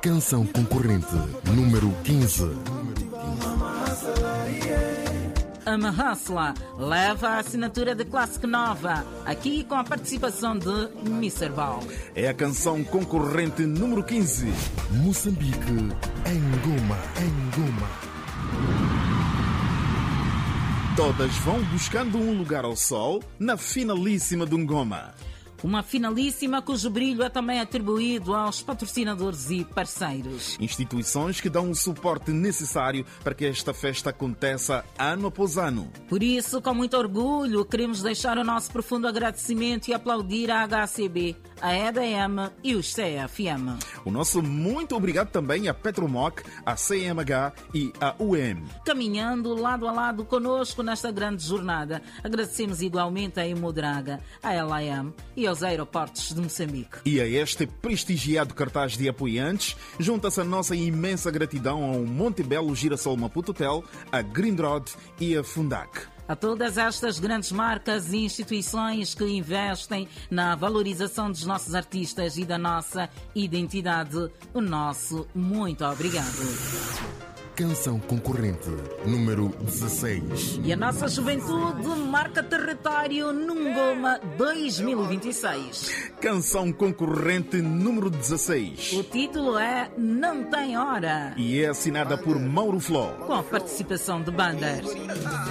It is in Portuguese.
Canção concorrente número 15. Amahasla leva a assinatura de Classic Nova, aqui com a participação de Mr. Ball. É a canção concorrente número 15. Moçambique, Ngoma. Todas vão buscando um lugar ao sol na finalíssima do Ngoma. Uma finalíssima cujo brilho é também atribuído aos patrocinadores e parceiros. Instituições que dão o suporte necessário para que esta festa aconteça ano após ano. Por isso, com muito orgulho, queremos deixar o nosso profundo agradecimento e aplaudir a HCB, a EDM e os CFM. O nosso muito obrigado também a Petromoc, a CMH e a UM. Caminhando lado a lado conosco nesta grande jornada, agradecemos igualmente a Emodraga, a LAM e aos aeroportos de Moçambique. E a este prestigiado cartaz de apoiantes, junta-se a nossa imensa gratidão ao Montebello Girassol Maputo Hotel, a Grindrod e a Fundac. A todas estas grandes marcas e instituições que investem na valorização dos nossos artistas e da nossa identidade, o nosso muito obrigado. Canção concorrente número 16. E a nossa juventude marca território no Ngoma 2026. Canção concorrente número 16. O título é Não Tem Hora, E é assinada por Mauro Fló. com a participação de bandas